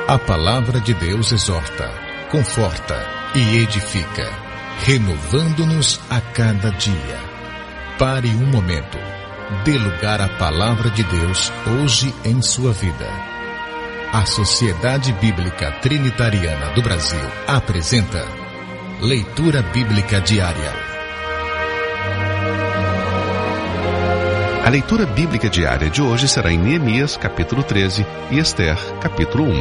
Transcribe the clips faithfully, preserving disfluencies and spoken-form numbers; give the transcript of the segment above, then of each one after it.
A palavra de Deus exorta, conforta e edifica, renovando-nos a cada dia. Pare um momento. Dê lugar à palavra de Deus hoje em sua vida. A Sociedade Bíblica Trinitariana do Brasil apresenta Leitura Bíblica Diária. A leitura bíblica diária de hoje será em Neemias, capítulo treze, e Ester, capítulo um.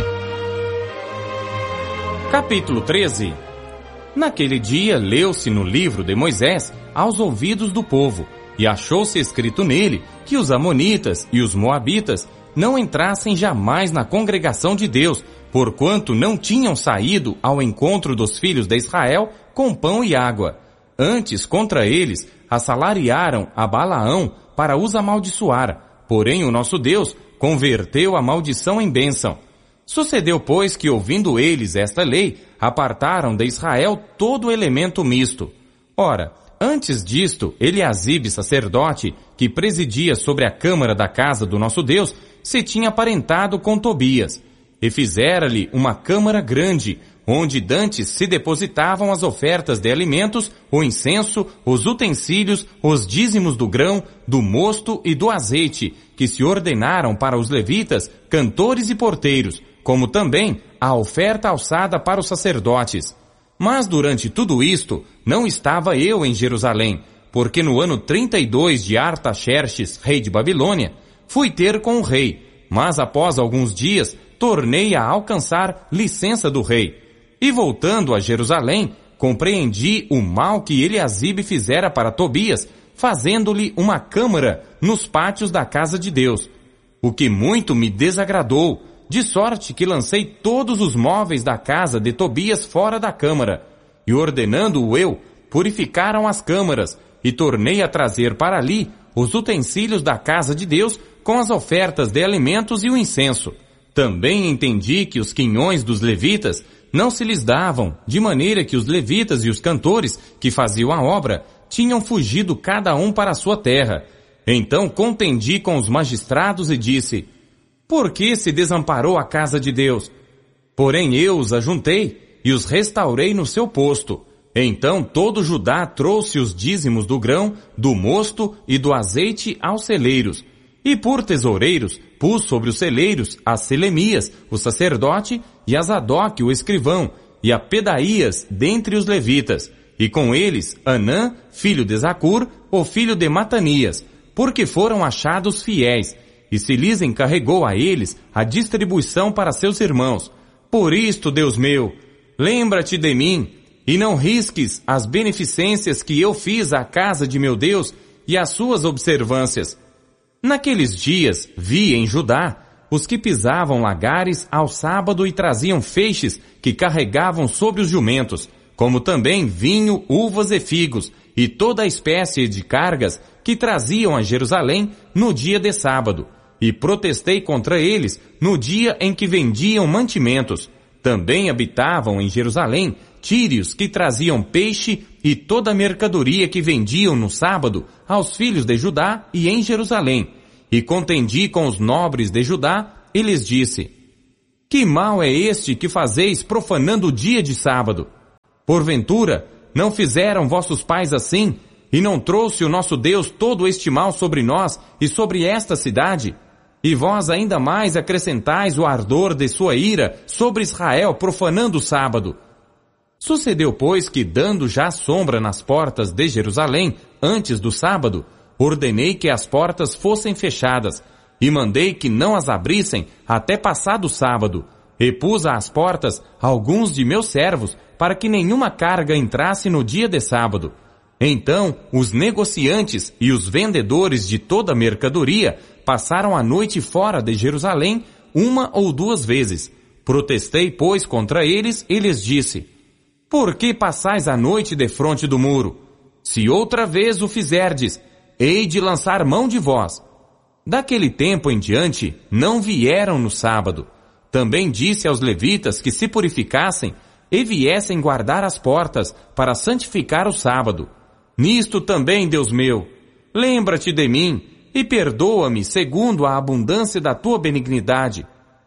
Capítulo treze. Naquele dia leu-se no livro de Moisés aos ouvidos do povo, e achou-se escrito nele que os amonitas e os moabitas não entrassem jamais na congregação de Deus, porquanto não tinham saído ao encontro dos filhos de Israel com pão e água. Antes, contra eles, assalariaram a Balaão para os amaldiçoar, porém o nosso Deus converteu a maldição em bênção. Sucedeu, pois, que ouvindo eles esta lei, apartaram de Israel todo elemento misto. Ora, antes disto, Eliasibe, sacerdote, que presidia sobre a câmara da casa do nosso Deus, se tinha aparentado com Tobias, e fizera-lhe uma câmara grande, onde dantes se depositavam as ofertas de alimentos, o incenso, os utensílios, os dízimos do grão, do mosto e do azeite, que se ordenaram para os levitas, cantores e porteiros, como também a oferta alçada para os sacerdotes. Mas durante tudo isto, não estava eu em Jerusalém, porque no ano trinta e dois de Artaxerxes, rei de Babilônia, fui ter com o rei, mas após alguns dias, tornei a alcançar licença do rei. E voltando a Jerusalém, compreendi o mal que Eliasibe fizera para Tobias, fazendo-lhe uma câmara nos pátios da casa de Deus, o que muito me desagradou, de sorte que lancei todos os móveis da casa de Tobias fora da câmara, e ordenando-o eu, purificaram as câmaras, e tornei a trazer para ali os utensílios da casa de Deus com as ofertas de alimentos e o incenso. Também entendi que os quinhões dos levitas não se lhes davam, de maneira que os levitas e os cantores que faziam a obra tinham fugido cada um para a sua terra. Então contendi com os magistrados e disse: por que se desamparou a casa de Deus? Porém eu os ajuntei e os restaurei no seu posto. Então todo Judá trouxe os dízimos do grão, do mosto e do azeite aos celeiros. E por tesoureiros pus sobre os celeiros a Selemias, o sacerdote, e a Zadok, o escrivão, e a Pedaías, dentre os levitas, e com eles Anã, filho de Zacur, o filho de Matanias, porque foram achados fiéis, e se lhes encarregou a eles a distribuição para seus irmãos. Por isto, Deus meu, lembra-te de mim, e não risques as beneficências que eu fiz à casa de meu Deus e as suas observâncias. Naqueles dias vi em Judá os que pisavam lagares ao sábado e traziam feixes que carregavam sobre os jumentos, como também vinho, uvas e figos, e toda a espécie de cargas que traziam a Jerusalém no dia de sábado. E protestei contra eles no dia em que vendiam mantimentos. Também habitavam em Jerusalém tírios que traziam peixe e toda a mercadoria que vendiam no sábado aos filhos de Judá e em Jerusalém. E contendi com os nobres de Judá e lhes disse: que mal é este que fazeis profanando o dia de sábado? Porventura, não fizeram vossos pais assim, e não trouxe o nosso Deus todo este mal sobre nós e sobre esta cidade? E vós ainda mais acrescentais o ardor de sua ira sobre Israel, profanando o sábado. Sucedeu, pois, que, dando já sombra nas portas de Jerusalém, antes do sábado, ordenei que as portas fossem fechadas, e mandei que não as abrissem até passado o sábado, e pus às portas alguns de meus servos, para que nenhuma carga entrasse no dia de sábado. Então, os negociantes e os vendedores de toda a mercadoria passaram a noite fora de Jerusalém uma ou duas vezes. Protestei, pois, contra eles e lhes disse: por que passais a noite defronte do muro? Se outra vez o fizerdes, hei de lançar mão de vós. Daquele tempo em diante, não vieram no sábado. Também disse aos levitas que se purificassem e viessem guardar as portas para santificar o sábado. Nisto também, Deus meu, lembra-te de mim e perdoa-me segundo a abundância da tua benignidade.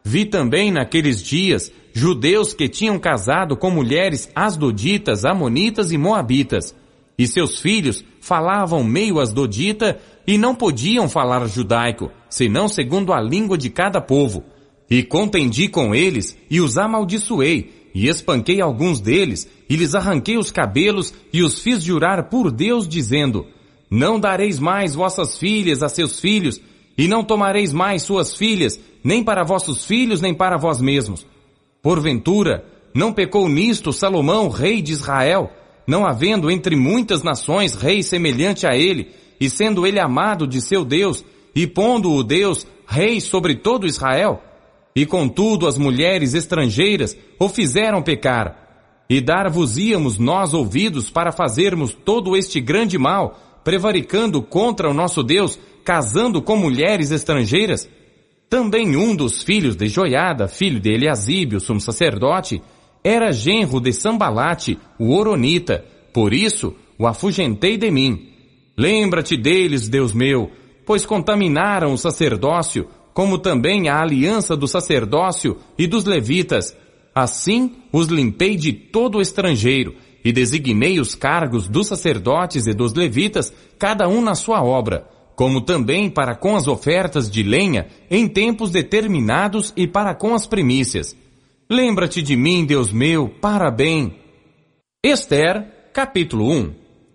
Vi também naqueles dias judeus que tinham casado com mulheres asdoditas, amonitas e moabitas, e seus filhos falavam meio asdodita e não podiam falar judaico, senão segundo a língua de cada povo. E contendi com eles e os amaldiçoei, e espanquei alguns deles, e lhes arranquei os cabelos e os fiz jurar por Deus, dizendo: não dareis mais vossas filhas a seus filhos, e não tomareis mais suas filhas, nem para vossos filhos, nem para vós mesmos. Porventura, não pecou nisto Salomão, rei de Israel, não havendo entre muitas nações rei semelhante a ele, e sendo ele amado de seu Deus, e pondo-o Deus rei sobre todo Israel? E contudo as mulheres estrangeiras o fizeram pecar. E dar-vos-íamos nós ouvidos para fazermos todo este grande mal, prevaricando contra o nosso Deus, casando com mulheres estrangeiras? Também um dos filhos de Joiada, filho de Eliasibe, o sumo sacerdote, era genro de Sambalate, o Horonita, por isso o afugentei de mim. Lembra-te deles, Deus meu, pois contaminaram o sacerdócio, como também a aliança do sacerdócio e dos levitas. Assim os limpei de todo estrangeiro, e designei os cargos dos sacerdotes e dos levitas, cada um na sua obra, como também para com as ofertas de lenha, em tempos determinados e para com as primícias. Lembra-te de mim, Deus meu, para bem. Ester, capítulo um.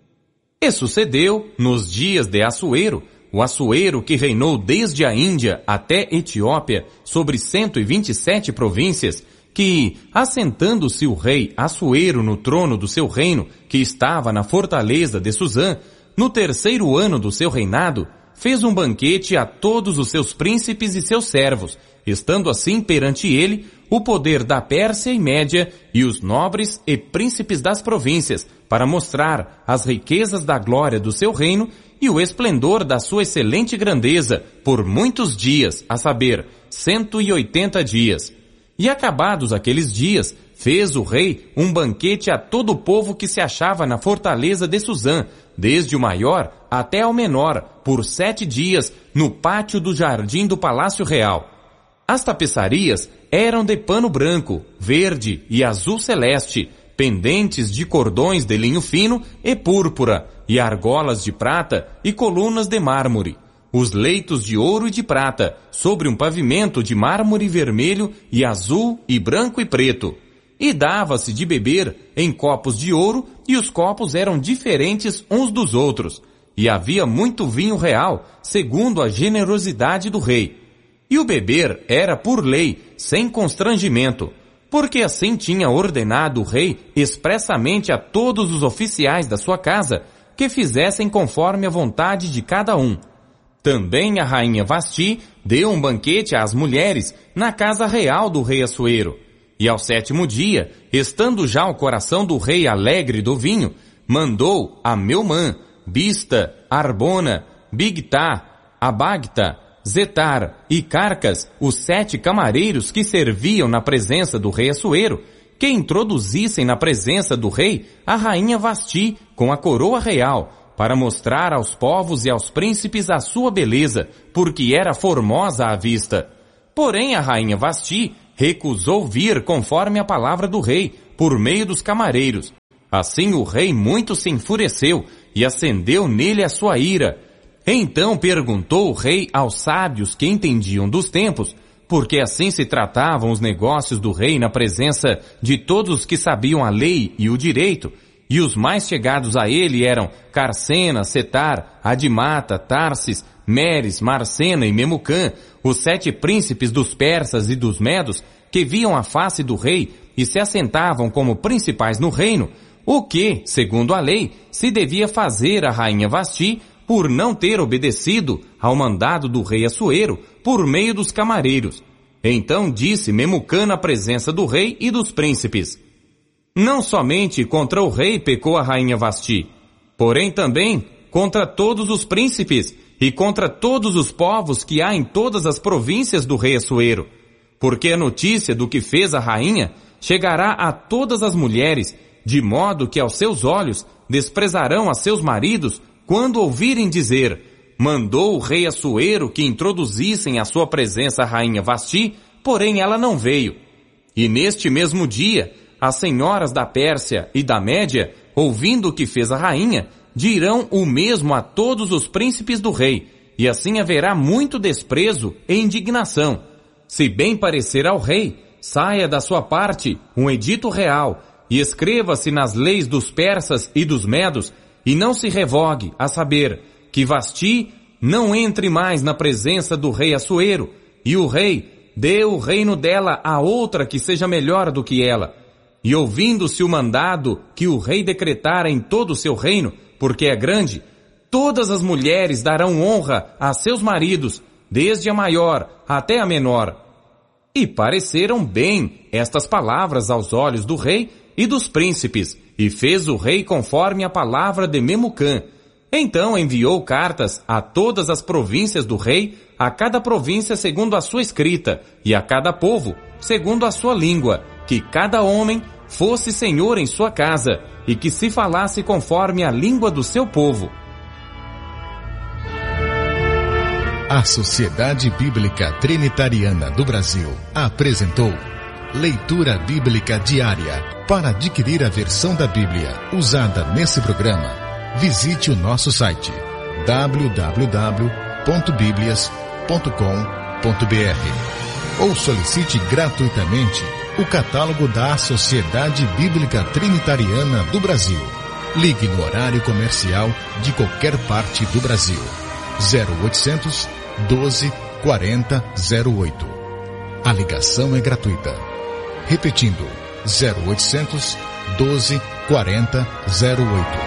E sucedeu, nos dias de Assuero, o Assuero que reinou desde a Índia até Etiópia, sobre cento e vinte e sete províncias, que, assentando-se o rei Assuero no trono do seu reino, que estava na fortaleza de Suzã, no terceiro ano do seu reinado, fez um banquete a todos os seus príncipes e seus servos, estando assim perante ele o poder da Pérsia e Média e os nobres e príncipes das províncias, para mostrar as riquezas da glória do seu reino e o esplendor da sua excelente grandeza por muitos dias, a saber, cento e oitenta dias. E acabados aqueles dias, fez o rei um banquete a todo o povo que se achava na fortaleza de Suzã, desde o maior até ao menor, por sete dias, no pátio do jardim do Palácio Real. As tapeçarias eram de pano branco, verde e azul celeste, pendentes de cordões de linho fino e púrpura, e argolas de prata e colunas de mármore. Os leitos de ouro e de prata, sobre um pavimento de mármore vermelho e azul e branco e preto. E dava-se de beber em copos de ouro, e os copos eram diferentes uns dos outros. E havia muito vinho real, segundo a generosidade do rei. E o beber era por lei, sem constrangimento, porque assim tinha ordenado o rei expressamente a todos os oficiais da sua casa, que fizessem conforme a vontade de cada um. Também a rainha Vasti deu um banquete às mulheres na casa real do rei Assuero. E ao sétimo dia, estando já o coração do rei alegre do vinho, mandou a Meumã, Bista, Arbona, Bigtá, Abagta, Zetar e Carcas, os sete camareiros que serviam na presença do rei Assuero, que introduzissem na presença do rei a rainha Vasti com a coroa real, para mostrar aos povos e aos príncipes a sua beleza, porque era formosa à vista. Porém a rainha Vasti recusou vir conforme a palavra do rei, por meio dos camareiros. Assim o rei muito se enfureceu, e acendeu nele a sua ira. Então perguntou o rei aos sábios que entendiam dos tempos, porque assim se tratavam os negócios do rei na presença de todos os que sabiam a lei e o direito, e os mais chegados a ele eram Carcena, Setar, Adimata, Tarsis, Meres, Marcena e Memucã, os sete príncipes dos persas e dos medos, que viam a face do rei e se assentavam como principais no reino, o que, segundo a lei, se devia fazer a rainha Vasti por não ter obedecido ao mandado do rei Assuero por meio dos camareiros. Então disse Memucã na presença do rei e dos príncipes: não somente contra o rei pecou a rainha Vasti, porém também contra todos os príncipes e contra todos os povos que há em todas as províncias do rei Assuero, porque a notícia do que fez a rainha chegará a todas as mulheres, de modo que aos seus olhos desprezarão a seus maridos quando ouvirem dizer: mandou o rei Assuero que introduzissem à sua presença a rainha Vasti porém ela não veio. E neste mesmo dia, as senhoras da Pérsia e da Média, ouvindo o que fez a rainha, dirão o mesmo a todos os príncipes do rei, e assim haverá muito desprezo e indignação. Se bem parecer ao rei, saia da sua parte um edito real, e escreva-se nas leis dos persas e dos medos, e não se revogue, a saber, que Vasti não entre mais na presença do rei Assuero, e o rei dê o reino dela a outra que seja melhor do que ela. E ouvindo-se o mandado que o rei decretara em todo o seu reino, porque é grande, todas as mulheres darão honra a seus maridos, desde a maior até a menor. E pareceram bem estas palavras aos olhos do rei e dos príncipes, e fez o rei conforme a palavra de Memucã. Então enviou cartas a todas as províncias do rei, a cada província segundo a sua escrita, e a cada povo segundo a sua língua, que cada homem fosse senhor em sua casa, e que se falasse conforme a língua do seu povo. A Sociedade Bíblica Trinitariana do Brasil apresentou Leitura Bíblica Diária. Para adquirir a versão da Bíblia usada nesse programa, visite o nosso site w w w ponto biblias ponto com ponto b r ou solicite gratuitamente o catálogo da Sociedade Bíblica Trinitariana do Brasil. Ligue no horário comercial de qualquer parte do Brasil. zero oitocentos, doze, quarenta, zero oito. A ligação é gratuita. Repetindo, zero oitocentos, doze, quarenta, zero oito.